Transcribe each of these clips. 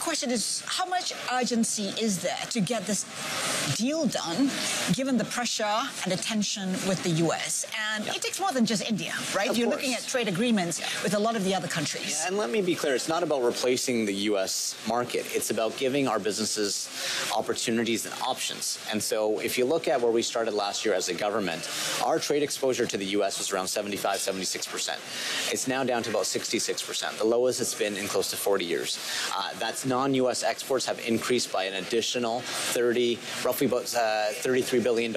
question is, how much urgency is there to get this deal done, given the pressure and the tension with the U.S.? And it takes more than just India, right? You're looking at trade agreements with a lot of the other countries. Yeah, and let me be clear, it's not about replacing the U.S. market. It's about giving our businesses opportunities and options. And so if you look at where we started last year as a government, our trade exposure to the U.S. was around 75, 76%. It's now down to about 66%, the lowest it's been in close to 40 years. That's non-U.S. exports have increased by an additional roughly about $33 billion,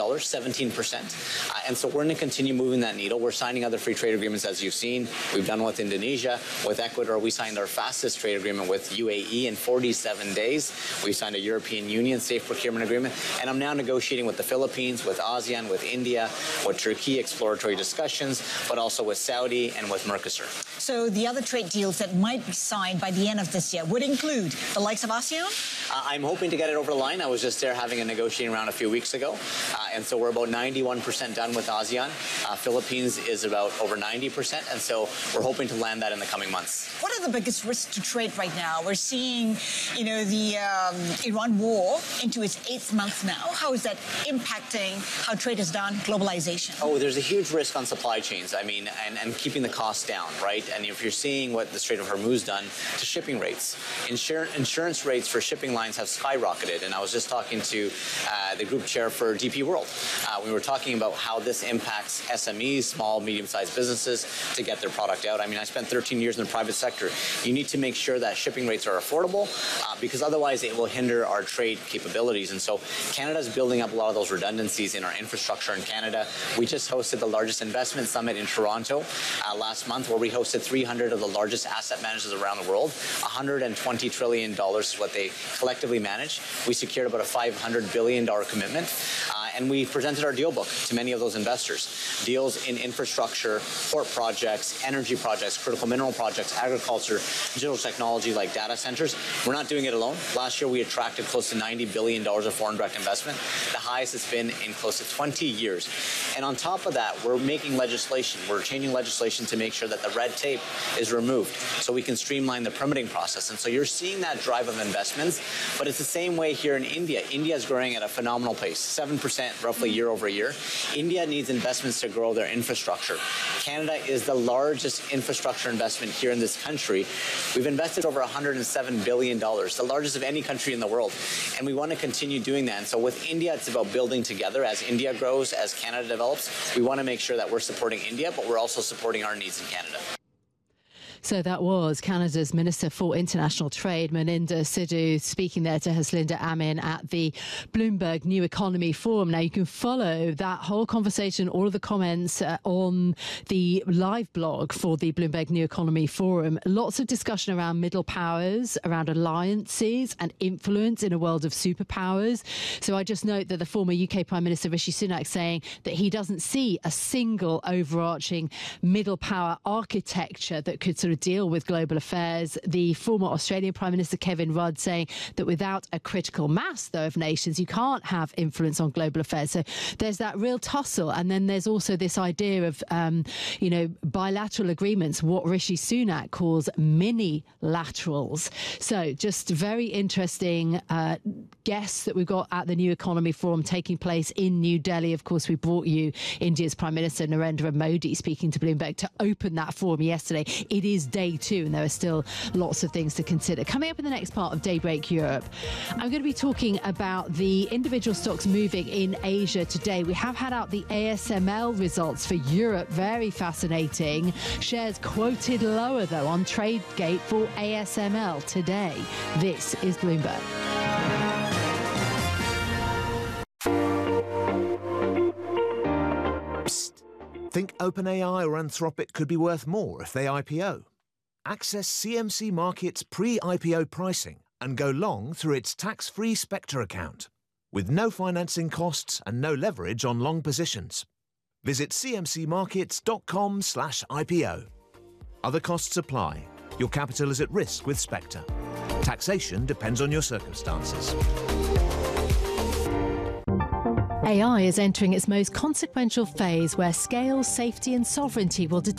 17%. And so we're going to continue moving that needle. We're signing other free trade agreements, as you've seen. We've done with Indonesia. With Ecuador, we signed our fastest trade agreement with UAE in 47 days. We signed a European Union safe procurement agreement. And I'm now negotiating with the Philippines, with ASEAN, with India, with Turkey, exploratory discussions, but also with Saudi and with Mercosur. So the other trade deals that might be signed by the end of this year would include the likes of ASEAN? I'm hoping to get it over the line. I was just there having a negotiating round a few weeks ago. And so we're about 91% done with ASEAN. Philippines is about over 90%. And so we're hoping to land that in the coming months. What are the biggest risks to trade right now? We're seeing, the Iran war into its 8th month now. How is that impacting how trade is done, globalization? Oh, there's a huge risk on supply chains. I mean, and keeping the costs down, right? And if you're seeing what the Strait of Hormuz done to shipping rates, insurance rates for shipping lines have skyrocketed. And I was just talking to the group chair for DP World. We were talking about how this impacts SMEs, small, medium-sized businesses, to get their product out. I mean, I spent 13 years in the private sector. You need to make sure that shipping rates are affordable because otherwise it will hinder our trade capabilities. And so Canada's building up a lot of those redundancies in our infrastructure in Canada. We just hosted the largest investment summit in Toronto last month, where we hosted 300 of the largest asset managers around the world. $120 trillion is what they collectively manage. We secured about a $500 billion commitment. And we presented our deal book to many of those investors. Deals in infrastructure, port projects, energy projects, critical mineral projects, agriculture, digital technology like data centers. We're not doing it alone. Last year, we attracted close to $90 billion of foreign direct investment, the highest it's been in close to 20 years. And on top of that, we're making legislation. We're changing legislation to make sure that the red tape is removed so we can streamline the permitting process. And so you're seeing that drive of investments, but it's the same way here in India. India is growing at a phenomenal pace, 7% roughly year over year. India needs investments to grow their infrastructure. Canada is the largest infrastructure investment here in this country. We've invested over $107 billion, the largest of any country in the world. And we want to continue doing that. And so with India, it's about building together. As India grows, as Canada develops, we want to make sure that we're supporting India, but we're also supporting our needs in Canada. So that was Canada's Minister for International Trade, Maninda Sidhu, speaking there to Haslinda Amin at the Bloomberg New Economy Forum. Now, you can follow that whole conversation, all of the comments on the live blog for the Bloomberg New Economy Forum. Lots of discussion around middle powers, around alliances and influence in a world of superpowers. So I just note that the former UK Prime Minister Rishi Sunak saying that he doesn't see a single overarching middle power architecture that could sort of deal with global affairs. The former Australian Prime Minister Kevin Rudd saying that without a critical mass, though, of nations, you can't have influence on global affairs. So there's that real tussle. And then there's also this idea of, bilateral agreements, what Rishi Sunak calls mini-laterals. So just very interesting guests that we've got at the New Economy Forum taking place in New Delhi. Of course, we brought you India's Prime Minister Narendra Modi speaking to Bloomberg to open that forum yesterday. It is day 2 and there are still lots of things to consider. Coming up in the next part of Daybreak Europe, I'm going to be talking about the individual stocks moving in Asia today. We have had out the ASML results for Europe. Very fascinating. Shares quoted lower, though, on TradeGate for ASML today. This is Bloomberg. Psst. Think OpenAI or Anthropic could be worth more if they IPO? Access CMC Markets pre-IPO pricing and go long through its tax-free Spectre account, with no financing costs and no leverage on long positions. Visit cmcmarkets.com/IPO. Other costs apply. Your capital is at risk with Spectre. Taxation depends on your circumstances. AI is entering its most consequential phase where scale, safety and sovereignty will determine